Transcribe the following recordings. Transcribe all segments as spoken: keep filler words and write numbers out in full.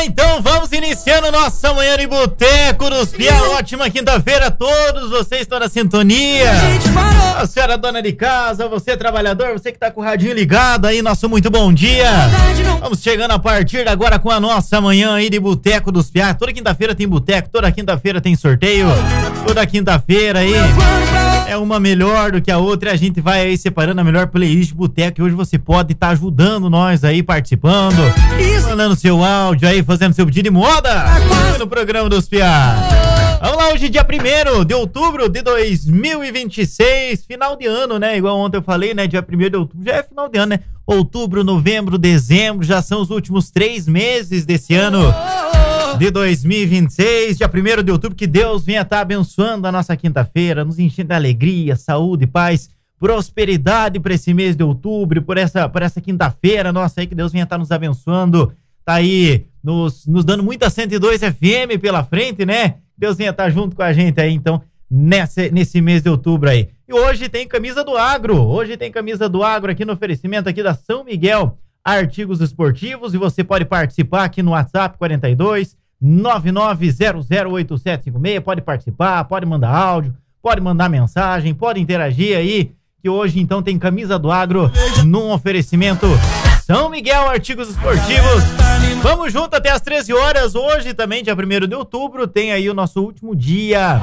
Então vamos iniciando nossa manhã de Boteco dos Piá. Ótima quinta-feira a todos, vocês estão na sintonia. A senhora dona de casa, você trabalhador, você que tá com o radinho ligado aí, nosso muito bom dia. Vamos chegando a partir de agora com a nossa manhã aí de Boteco dos Piá. Toda quinta-feira tem boteco, toda quinta-feira tem sorteio, toda quinta-feira aí é uma melhor do que a outra e a gente vai aí separando a melhor playlist de boteco. E hoje você pode estar tá ajudando nós aí, participando, mandando seu áudio aí, fazendo seu pedido de moda no programa dos Piá. Vamos lá, hoje dia primeiro de outubro de dois mil e vinte e seis, final de ano, né? Igual ontem eu falei, né? Dia primeiro de outubro já é final de ano, né? Outubro, novembro, dezembro, já são os últimos três meses desse ano de dois mil e vinte e seis, dia primeiro de outubro, que Deus venha estar abençoando a nossa quinta-feira, nos enchendo de alegria, saúde, paz, prosperidade para esse mês de outubro, por essa, por essa quinta-feira, nossa, aí que Deus venha estar nos abençoando, tá aí nos, nos dando muita cento e dois F M pela frente, né? Deus venha estar junto com a gente aí, então, nesse, nesse mês de outubro aí. E hoje tem camisa do agro, hoje tem camisa do agro aqui no oferecimento aqui da São Miguel Artigos Esportivos, e você pode participar aqui no WhatsApp quarenta e dois, nove nove zero zero oito sete cinco seis, pode participar, pode mandar áudio, pode mandar mensagem, pode interagir aí, que hoje então tem camisa do agro num oferecimento São Miguel Artigos Esportivos. Vamos junto até as treze horas, hoje também, dia primeiro de outubro, tem aí o nosso último dia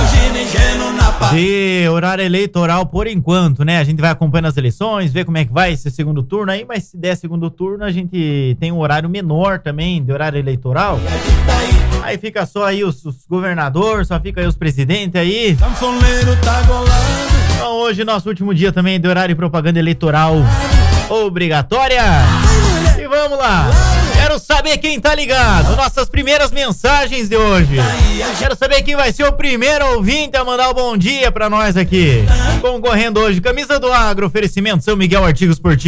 de horário eleitoral por enquanto, né? A gente vai acompanhando as eleições, ver como é que vai esse segundo turno aí, mas se der segundo turno, a gente tem um horário menor também de horário eleitoral. Aí fica só aí os, os governadores, só fica aí os presidentes aí. Então hoje, nosso último dia também de horário de propaganda eleitoral obrigatória. E vamos lá. Quero saber quem tá ligado. Nossas primeiras mensagens de hoje. Quero saber quem vai ser o primeiro ouvinte a mandar o bom dia pra nós aqui. Concorrendo hoje, camisa do agro, oferecimento São Miguel Artigos Esportivos.